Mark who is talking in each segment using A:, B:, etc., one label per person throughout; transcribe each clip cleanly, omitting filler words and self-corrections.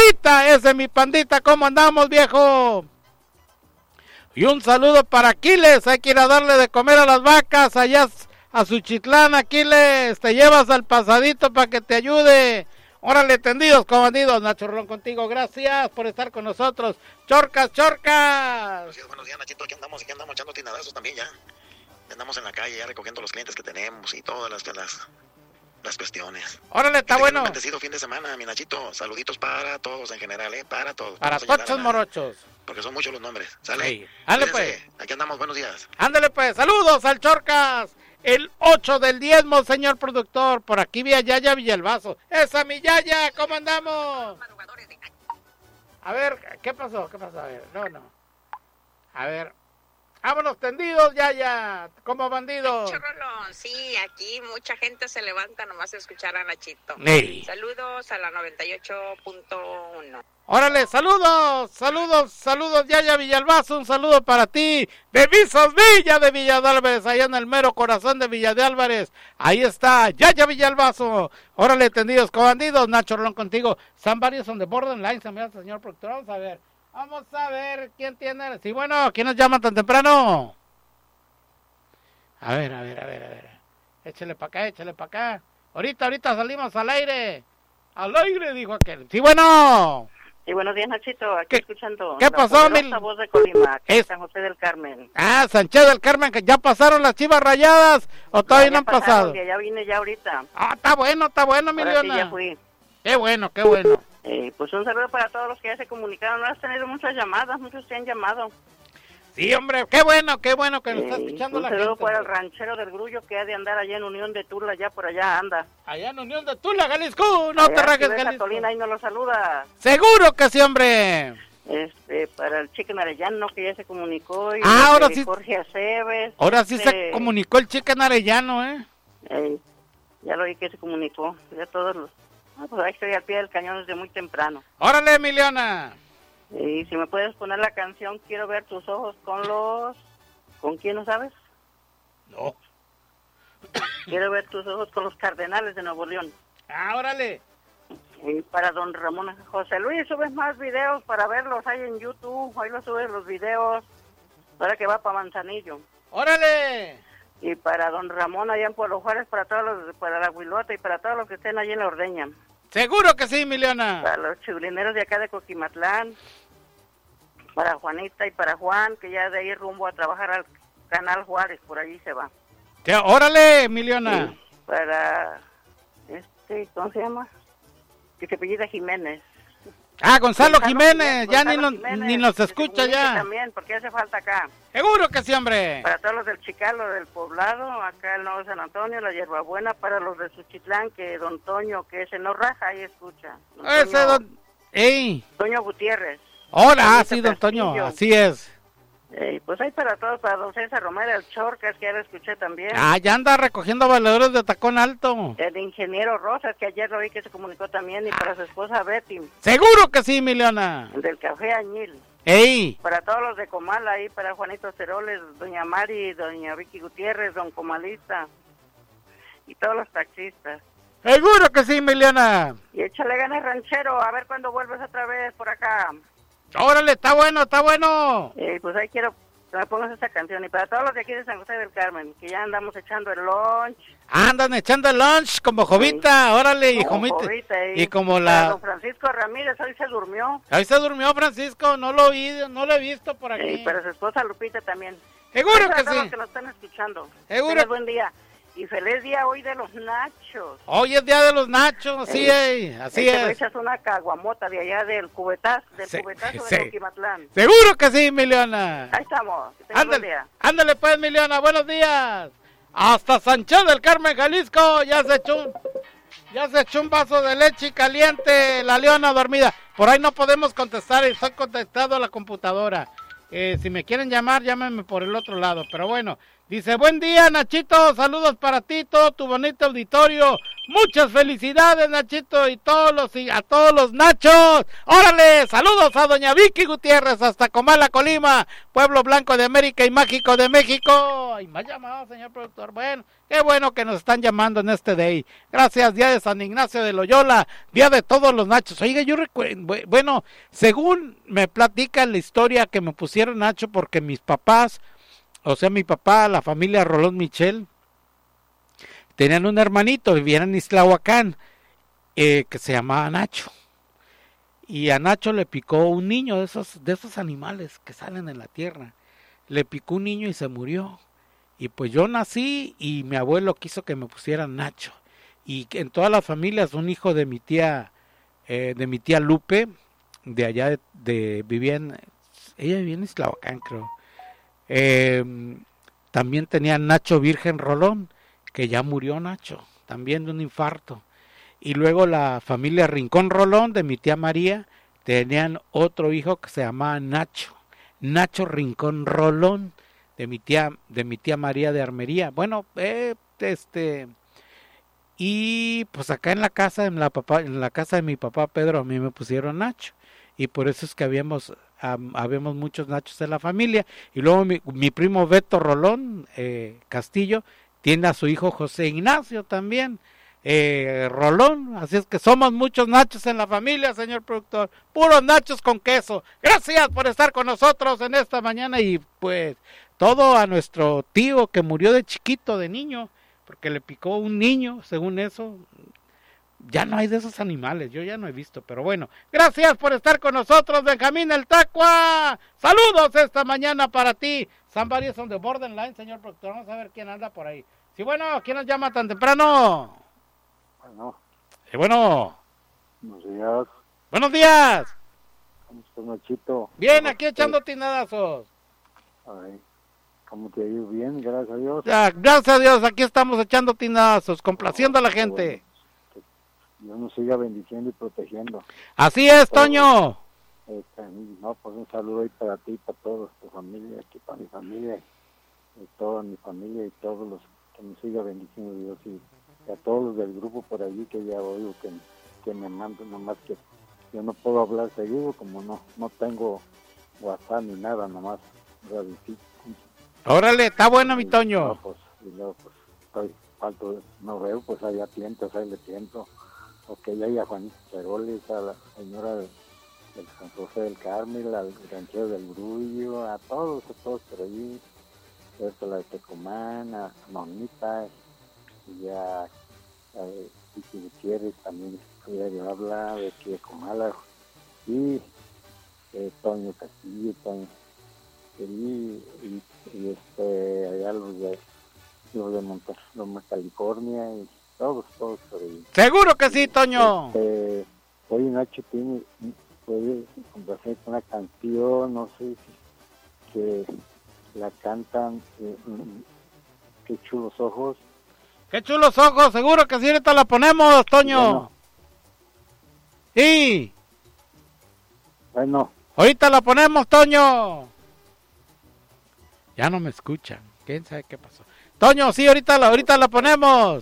A: Pandita, ese es mi Pandita, ¿cómo andamos, viejo? Y un saludo para Aquiles, hay que ir a darle de comer a las vacas allá a Suchitlán, Aquiles, te llevas al pasadito para que te ayude. Órale, tendidos como bandidos, Nacho Rolón contigo, gracias por estar con nosotros. Chorcas.
B: Buenos días, Nachito, aquí andamos echando tinadazos también ya. Andamos en la calle ya recogiendo los clientes que tenemos y todas las cuestiones.
A: Órale, está bueno.
B: Un bendecido fin de semana, mi Nachito. Saluditos para todos en general, para todos.
A: Para todos morochos.
B: Porque son muchos los nombres, ¿sale?
A: Sí. Ándale pues.
B: Aquí andamos, buenos días.
A: Ándale pues, saludos al Chorcas. El 8 del diezmo, señor productor. Por aquí vi a Yaya Villalbazo. ¡Esa mi Yaya! ¿Cómo andamos? A ver, ¿qué pasó? A ver, no. A ver. Vámonos tendidos, Yaya. Como bandidos.
C: Rolón, sí, aquí mucha gente se levanta nomás a escuchar a Nachito.
A: Sí.
C: Saludos a la 98.1.
A: Órale, saludos, Yaya Villalbazo, un saludo para ti, de Visos Villa de Villa de Álvarez, allá en el mero corazón de Villa de Álvarez, ahí está, Yaya Villalbazo, órale, tendidos con bandidos, Nacho Rolón contigo, San varios on the borderline, señor productor, vamos a ver, ¿quién tiene? Sí, bueno, ¿quién nos llama tan temprano? A ver, échale para acá, ahorita salimos al aire, dijo aquel, sí, bueno.
D: Sí, buenos días, Nachito. Aquí escuchando.
A: ¿Qué pasó,
D: la voz de Colima, San José del Carmen.
A: Ah, Sánchez del Carmen, que ya pasaron las Chivas Rayadas o todavía no han pasado.
D: Ya vine ya ahorita.
A: Ah, está bueno, mi Leona.
D: Sí, ya fui.
A: Qué bueno.
D: Pues un saludo para todos los que ya se comunicaron. No has tenido muchas llamadas, muchos te han llamado.
A: Sí, hombre, qué bueno que nos está escuchando la gente.
D: Un saludo para el ranchero del Grullo que ha de andar allá en Unión de Tula, ya por allá anda.
A: Allá en Unión de Tula, Jalisco, no te rajes, Jalisco.
D: Tolina, ahí no lo saluda.
A: Seguro que sí, hombre.
D: Para el Chicken Arellano que ya se comunicó. Y
A: ahora sí.
D: Jorge Aceves.
A: Ahora sí se comunicó el Chicken Arellano,
D: Ya lo vi que se comunicó. Ya todos los... pues ahí estoy al pie del cañón desde muy temprano.
A: Órale, mi Leona.
D: Y si me puedes poner la canción, quiero ver tus ojos ¿Con quién, no sabes?
A: No.
D: Quiero ver tus ojos con los Cardenales de Nuevo León.
A: Ah, órale.
D: Y para don Ramón José Luis, subes más videos para verlos ahí en YouTube. Ahí los subes los videos. Ahora que va para Manzanillo.
A: ¡Órale!
D: Y para don Ramón allá en Pueblo Juárez, para la Huilota y para todos los que estén allí en la Ordeña.
A: Seguro que sí, mi Leona.
D: Para los chulineros de acá de Coquimatlán. Para Juanita y para Juan, que ya de ahí rumbo a trabajar al Canal Juárez, por allí se va.
A: ¡Órale, mi Leona!
D: Sí, para, ¿cómo se llama? Que se apellida Jiménez.
A: Ah, Gonzalo Jiménez, ya ni nos escucha ya.
D: También, porque hace falta acá.
A: Seguro que sí, hombre.
D: Para todos los del Chicalo, del Poblado, acá el Nuevo San Antonio, la Hierbabuena, para los de Suchitlán, que don Toño, que ese no raja, ahí escucha. Toño Gutiérrez.
A: Hola, sí, don Toño, así es.
D: Pues hay para todos, para don César Romero, el Chorcas, que ya lo escuché también.
A: Ah, ya anda recogiendo valedores de tacón alto.
D: El ingeniero Rosas, que ayer lo vi que se comunicó también, y para su esposa Betty.
A: Seguro que sí, mi Leona.
D: El del Café Añil.
A: ¡Ey!
D: Para todos los de Comal, ahí para Juanito Ceroles, doña Mari, doña Vicky Gutiérrez, don Comalista, y todos los taxistas.
A: Seguro que sí, mi Leona.
D: Y échale ganas, ranchero, a ver cuándo vuelves otra vez por acá.
A: ¡Órale, está bueno!
D: Pues ahí quiero que me pongas esa canción. Y para todos los de aquí de San José del Carmen, que ya andamos echando el lunch.
A: Andan echando el lunch como Jovita, órale, y Jovita. Y como la...
D: Don Francisco Ramírez, hoy se durmió.
A: Hoy se durmió Francisco, no lo he visto por aquí.
D: Pero su esposa Lupita también.
A: Seguro que sí.
D: Todos los que nos están escuchando.
A: Seguro.
D: Buen día. Y feliz día hoy de los nachos.
A: Hoy es día de los nachos, así es.
D: Te echas una caguamota de allá del cubetazo de Coquimatlán.
A: Seguro que sí, mi Leona.
D: Ahí estamos.
A: Ándale pues, mi Leona, buenos días. Hasta Sánchez del Carmen, Jalisco, ya se echó un vaso de leche caliente, la Leona dormida. Por ahí no podemos contestar, estoy conectado a la computadora. Si me quieren llamar, llámenme por el otro lado. Pero bueno, Dice, buen día, Nachito, saludos para ti, todo tu bonito auditorio. Muchas felicidades, Nachito, a todos los Nachos. Órale, saludos a doña Vicky Gutiérrez hasta Comala, Colima, pueblo blanco de América y mágico de México. Y me ha llamado, señor productor. Bueno, qué bueno que nos están llamando en este day. Gracias, día de San Ignacio de Loyola, día de todos los Nachos. Oiga, yo recuerdo, bueno, según me platican la historia que me pusieron Nacho, porque mis papás, o sea, mi papá, la familia Rolón Michel, tenían un hermanito, vivían en Islahuacán, que se llamaba Nacho. Y a Nacho le picó un niño de esos animales que salen en la tierra. Le picó un niño y se murió. Y pues yo nací y mi abuelo quiso que me pusieran Nacho. Y en todas las familias, un hijo de mi tía Lupe, de allá ella vivía en Islahuacán, creo. También tenía Nacho Virgen Rolón, que ya murió Nacho, también de un infarto. Y luego la familia Rincón Rolón, de mi tía María, tenían otro hijo que se llamaba Nacho Rincón Rolón, de mi tía María de Armería. Bueno, y pues acá en la casa de mi papá Pedro, a mí me pusieron Nacho. Y por eso es que habíamos muchos Nachos en la familia. Y luego mi primo Beto Rolón Castillo tiene a su hijo José Ignacio también Rolón. Así es que somos muchos Nachos en la familia, señor productor. Puros Nachos con queso. Gracias por estar con nosotros en esta mañana. Y pues todo a nuestro tío que murió de chiquito, de niño, porque le picó un niño, según eso. Ya no hay de esos animales, yo ya no he visto, pero bueno, gracias por estar con nosotros, Benjamín el Tacua. Saludos esta mañana para ti. Somebody is on the borderline, señor productor. Vamos a ver quién anda por ahí. Sí, bueno, ¿quién nos llama tan temprano?
E: Bueno.
A: Bueno.
E: Buenos días.
A: Buenos días.
E: ¿Cómo estás, Nachito?
A: Bien, aquí echando tinadazos.
E: Ay, ¿cómo te ha ido? Bien, gracias a Dios.
A: Ya, gracias a Dios, aquí estamos echando tinadazos, complaciendo a la gente.
E: Dios nos siga bendiciendo y protegiendo.
A: Así es, Toño.
E: No, pues un saludo ahí para ti, para toda tu familia, aquí para mi familia, y toda mi familia y todos los que nos siga bendiciendo Dios, y a todos los del grupo por allí que ya oigo que me mandan, nomás que yo no puedo hablar seguido, como no tengo WhatsApp ni nada, nomás radicito.
A: Órale, está bueno, mi Toño.
E: Y luego pues no veo, pues allá tientas, ahí le tiento. Ok, ya a Juanito Cheroles, a la señora del San José del Carmel, al ranchero del Grullo, a todos por allí, a la de Tecomán, a Nonita, y ya si Gutiérrez también diario habla, de aquí de Comala, y Toño Castillo, y allá los de California, y todos por ahí.
A: Seguro que sí, Toño.
E: Hoy Nacho puede complacer una canción, no sé si que la cantan, Qué chulos ojos.
A: Qué chulos ojos, seguro que sí, ahorita la ponemos, Toño. Sí.
E: Bueno.
A: Ahorita la ponemos, Toño. Ya no me escuchan, quién sabe qué pasó. Toño, sí, ahorita la ponemos.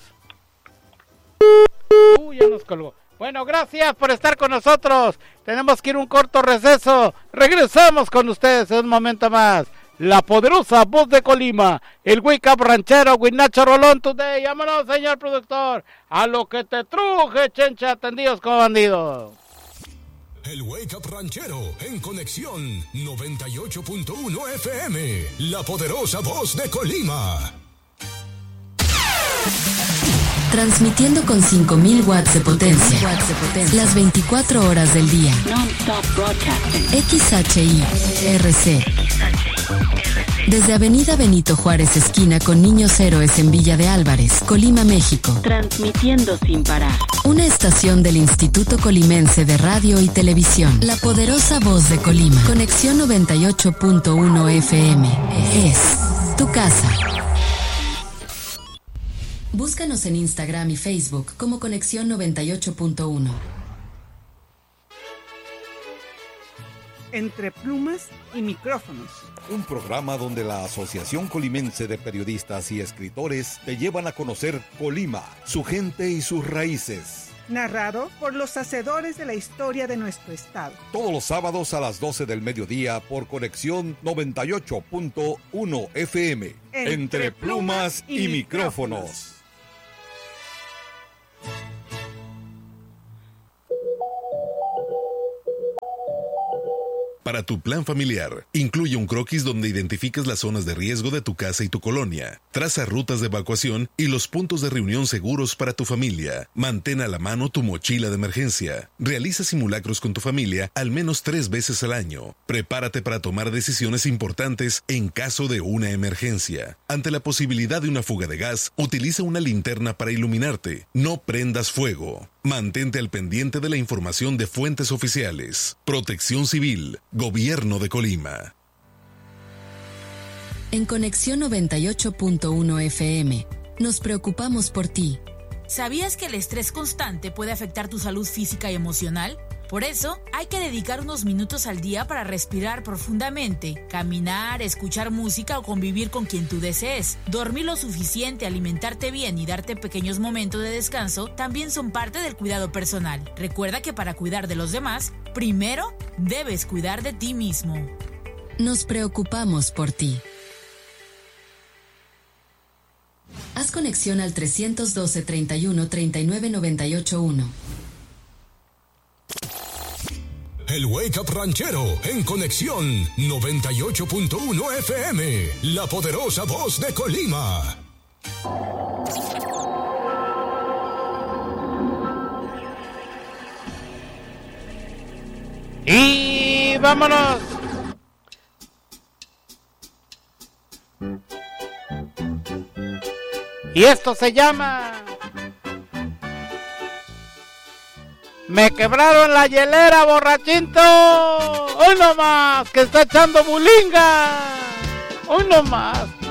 A: Ya nos colgó. Bueno, gracias por estar con nosotros. Tenemos que ir a un corto receso. Regresamos con ustedes en un momento más. La poderosa voz de Colima, el Wake Up Ranchero with Nacho Rolón Today. Vámonos, señor productor. A lo que te truje, chencha, atendidos como bandidos.
F: El Wake Up Ranchero en conexión 98.1 FM. La poderosa voz de Colima.
G: Transmitiendo con 5.000 watts de potencia. Las 24 horas del día. XHI-RC. Desde Avenida Benito Juárez, esquina con Niños Héroes en Villa de Álvarez, Colima, México.
H: Transmitiendo sin parar.
G: Una estación del Instituto Colimense de Radio y Televisión. La poderosa voz de Colima. Conexión 98.1 FM. Es tu casa. Búscanos en Instagram y Facebook como Conexión 98.1.
I: Entre plumas y micrófonos.
J: Un programa donde la Asociación Colimense de Periodistas y Escritores te llevan a conocer Colima, su gente y sus raíces.
I: Narrado por los hacedores de la historia de nuestro estado.
J: Todos los sábados a las 12 del mediodía por Conexión 98.1 FM. Entre plumas y micrófonos.
K: Para tu plan familiar, incluye un croquis donde identificas las zonas de riesgo de tu casa y tu colonia. Traza rutas de evacuación y los puntos de reunión seguros para tu familia. Mantén a la mano tu mochila de emergencia. Realiza simulacros con tu familia al menos 3 veces al año. Prepárate para tomar decisiones importantes en caso de una emergencia. Ante la posibilidad de una fuga de gas, utiliza una linterna para iluminarte. No prendas fuego. Mantente al pendiente de la información de fuentes oficiales. Protección Civil, Gobierno de Colima.
G: En Conexión 98.1 FM, nos preocupamos por ti.
L: ¿Sabías que el estrés constante puede afectar tu salud física y emocional? Por eso, hay que dedicar unos minutos al día para respirar profundamente, caminar, escuchar música o convivir con quien tú desees. Dormir lo suficiente, alimentarte bien y darte pequeños momentos de descanso también son parte del cuidado personal. Recuerda que para cuidar de los demás, primero debes cuidar de ti mismo.
G: Nos preocupamos por ti. Haz conexión al 312 31 39 981.
F: El Wake Up Ranchero en Conexión 98.1 FM, la poderosa voz de Colima.
A: Y vámonos. Y esto se llama Me quebraron la hielera, borrachito. Hoy nomás, que está echando bulinga. Hoy nomás.